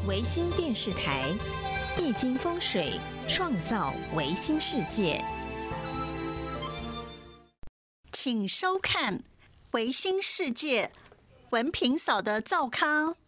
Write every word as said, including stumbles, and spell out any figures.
维新电视台易经风水，创造维新世界。 请收看维新世界文平嫂的造咖。